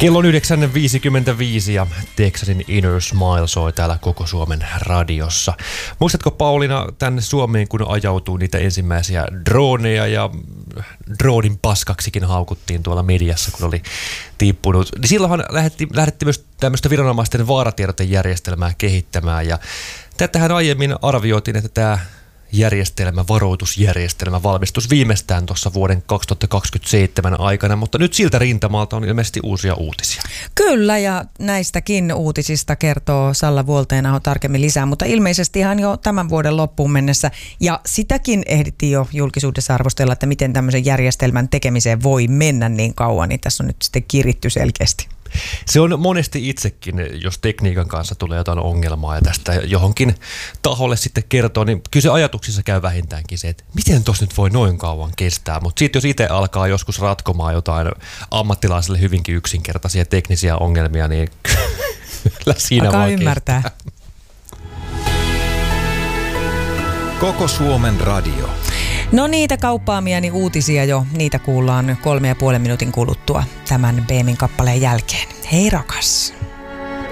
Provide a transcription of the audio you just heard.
Kello on 9.55 ja Texasin Inner Smile soi täällä koko Suomen radiossa. Muistatko Pauliina tänne Suomeen, kun ajautui niitä ensimmäisiä droneja ja dronin paskaksikin haukuttiin tuolla mediassa, kun oli tippunut. Niin silloinhan lähdettiin myös tämmöistä viranomaisten vaaratiedotajärjestelmää kehittämään ja tätähän aiemmin arvioitiin, että tämä varoitusjärjestelmä valmistuisi viimeistään tuossa vuoden 2027 aikana, mutta nyt siltä rintamalta on ilmeisesti uusia uutisia. Kyllä, ja näistäkin uutisista kertoo Salla Vuolteenaho tarkemmin lisää, mutta ilmeisesti ihan jo tämän vuoden loppuun mennessä, ja sitäkin ehdittiin jo julkisuudessa arvostella, että miten tämmöisen järjestelmän tekemiseen voi mennä niin kauan, niin tässä on nyt sitten kiritty selkeästi. Se on monesti itsekin, jos tekniikan kanssa tulee jotain ongelmaa ja tästä johonkin taholle sitten kertoo, niin kyllä se ajatuksissa käy vähintäänkin se, että miten tuossa nyt voi noin kauan kestää. Mutta sitten jos itse alkaa joskus ratkomaan jotain ammattilaisille hyvinkin yksinkertaisia teknisiä ongelmia, niin kyllä siinä alkaa vaan ymmärtää. Kestää. Koko Suomen radio. No niitä kauppaamiani uutisia jo, niitä kuullaan 3,5 minuutin kuluttua tämän Beemin kappaleen jälkeen. Hei rakas!